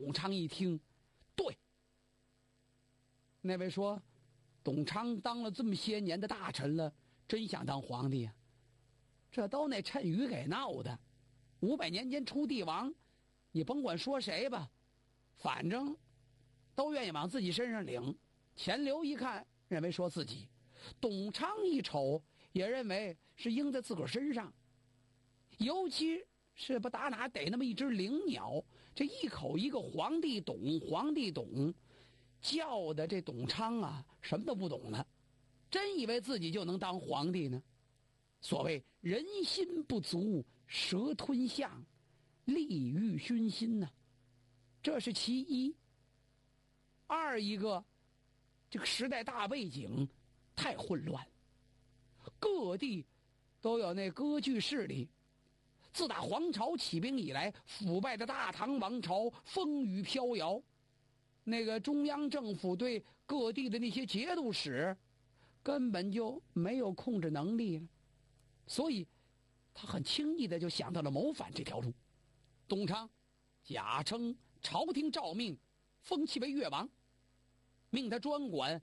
董昌一听，对，那位说，董昌当了这么些年的大臣了，真想当皇帝呀。这都那谶语给闹的。500年间出帝王，你甭管说谁吧，反正都愿意往自己身上领。钱镠一看，认为说自己；董昌一瞅，也认为是应在自个儿身上。尤其是不打哪逮那么一只灵鸟，这一口一个皇帝董，皇帝董，叫的这董昌啊，什么都不懂了，真以为自己就能当皇帝呢。所谓人心不足蛇吞象，利欲熏心呢，这是其一。二一个，这个时代大背景太混乱，各地都有那割据势力。自打黄巢起兵以来，腐败的大唐王朝风雨飘摇，那个中央政府对各地的那些节度使根本就没有控制能力了，所以他很轻易的就想到了谋反这条路。董昌假称朝廷诏命，封其为越王，命他专管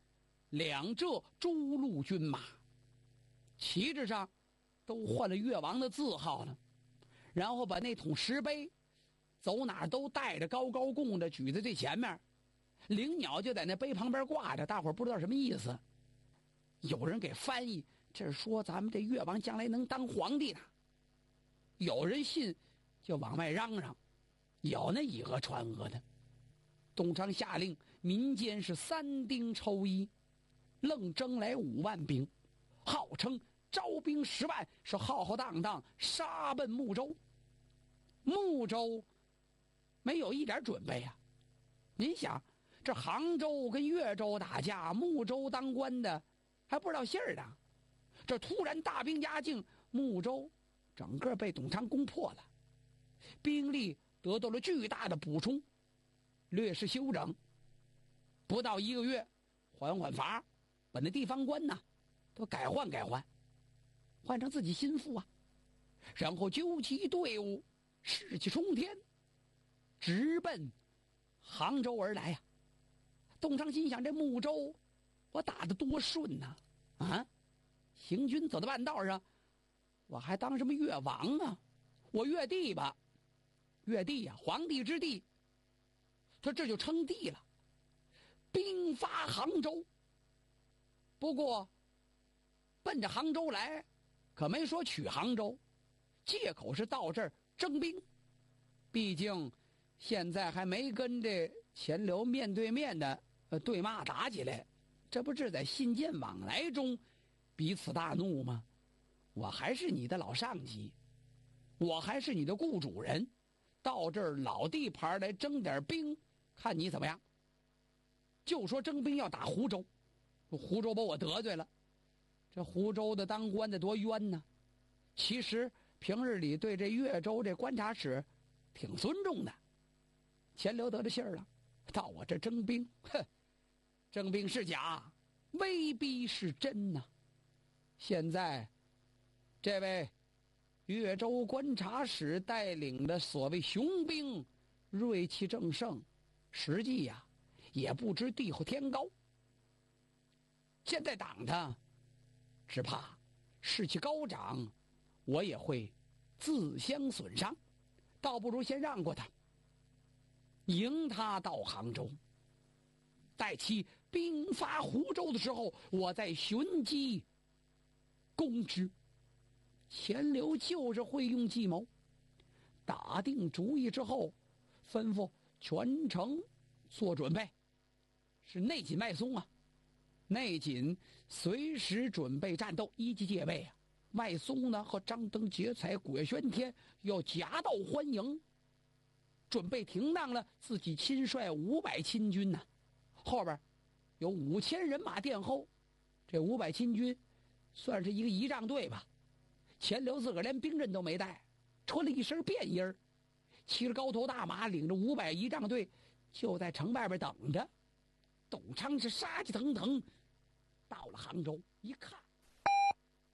2浙诸路军马，旗帜上都换了越王的字号了，然后把那桶石碑走哪儿都带着，高高供着，举在最前面，灵鸟就在那碑旁边挂着，大伙儿不知道什么意思。有人给翻译，这是说咱们这越王将来能当皇帝呢。有人信就往外嚷嚷，有那以讹传讹的。董昌下令民间是3丁抽1，愣征来5万兵，号称招兵10万，是浩浩荡荡杀奔睦州。睦州没有一点准备啊！您想，这杭州跟越州打架，睦州当官的还不知道信儿呢。这突然大兵压境，睦州整个被董昌攻破了，兵力得到了巨大的补充，略施休整，不到1个月，缓缓阀，把那地方官呐都改换，换成自己心腹啊，然后纠集队伍，士气冲天，直奔杭州而来呀。董昌心想，这睦州我打得多顺呐！啊，行军走到半道上，我还当什么越王啊？我越帝吧，越帝呀，皇帝之地，他这就称帝了。兵发杭州，不过奔着杭州来，可没说取杭州，借口是到这儿征兵。毕竟现在还没跟这钱镠面对面的对骂打起来，这不是在信件往来中彼此大怒吗？我还是你的老上级，我还是你的雇主人，到这儿老地盘来征点兵，看你怎么样。就说征兵要打湖州，湖州把我得罪了，这湖州的当官的多冤呢。其实平日里对这越州这观察使挺尊重的。钱镠得着信儿了，到我这征兵，哼，征兵是假，威逼是真呐。现在这位越州观察使带领的所谓雄兵锐气正盛，实际呀也不知地厚天高。现在挡他，只怕士气高涨，我也会自相损伤，倒不如先让过他，迎他到杭州，待其兵发湖州的时候，我再寻机攻之。钱镠就是会用计谋，打定主意之后，吩咐全城做准备，是内紧外松啊。内紧随时准备战斗，一级戒备啊；外松呢，和张灯结彩，鼓乐喧天，要夹道欢迎。准备停当了，自己亲率500亲军呐，后边有5000人马殿后。这500亲军算是一个仪仗队吧。钱镠自个儿连兵刃都没带，穿了一身便衣儿，骑着高头大马，领着500仪仗队，就在城外边等着。董昌是杀气腾腾，到了杭州一看，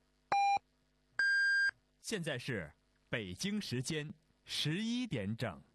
现在是北京时间11点整。